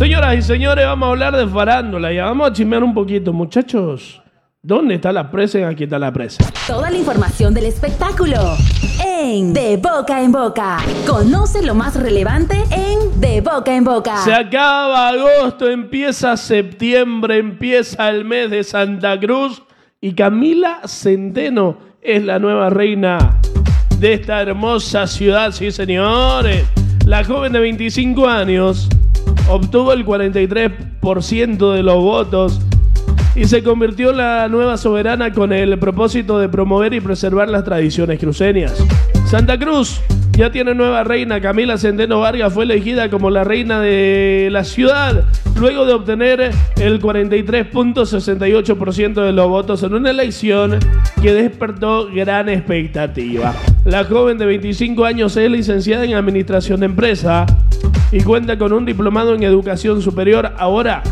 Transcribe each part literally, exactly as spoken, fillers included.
Señoras y señores, vamos a hablar de farándula y vamos a chismear un poquito, muchachos. ¿Dónde está la presa? Aquí está la presa. Toda la información del espectáculo en De Boca en Boca. Conoce lo más relevante en De Boca en Boca. Se acaba agosto, empieza septiembre, empieza el mes de Santa Cruz y Camila Centeno es la nueva reina de esta hermosa ciudad, sí señores. La joven de veinticinco años obtuvo el cuarenta y tres por ciento de los votos y se convirtió en la nueva soberana con el propósito de promover y preservar las tradiciones cruceñas. Santa Cruz ya tiene nueva reina. Camila Centeno Vargas fue elegida como la reina de la ciudad luego de obtener el cuarenta y tres punto sesenta y ocho por ciento de los votos en una elección que despertó gran expectativa. La joven de veinticinco años es licenciada en Administración de Empresa y cuenta con un diplomado en Educación Superior. Ahora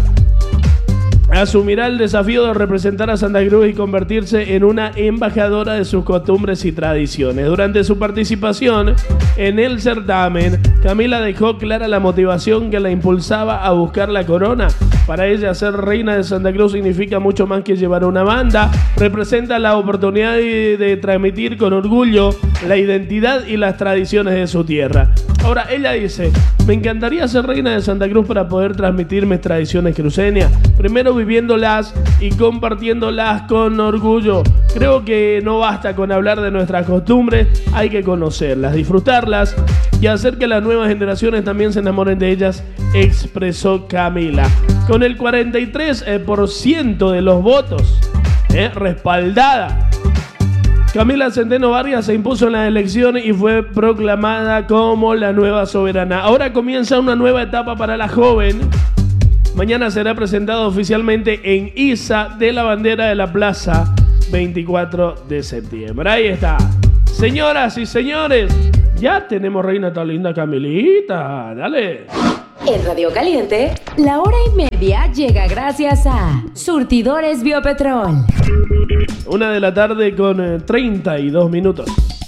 asumirá el desafío de representar a Santa Cruz y convertirse en una embajadora de sus costumbres y tradiciones. Durante su participación en el certamen, Camila dejó clara la motivación que la impulsaba a buscar la corona. Para ella, ser reina de Santa Cruz significa mucho más que llevar una banda. Representa la oportunidad de, de transmitir con orgullo la identidad y las tradiciones de su tierra. Ahora, ella dice: me encantaría ser reina de Santa Cruz para poder transmitir mis tradiciones cruceñas. Primero viviéndolas y compartiéndolas con orgullo. Creo que no basta con hablar de nuestras costumbres, hay que conocerlas, disfrutarlas y hacer que las nuevas generaciones también se enamoren de ellas, expresó Camila. Con el cuarenta y tres por ciento de los votos eh, respaldada, Camila Centeno Vargas se impuso en la elección y fue proclamada como la nueva soberana. Ahora comienza una nueva etapa para la joven. Mañana será presentado oficialmente en Iza de la bandera de la plaza, veinticuatro de septiembre. Ahí está. Señoras y señores, ya tenemos reina tan linda Camilita. Dale. En Radio Caliente, la hora y media llega gracias a Surtidores Biopetrol. Una de la tarde con treinta y dos minutos.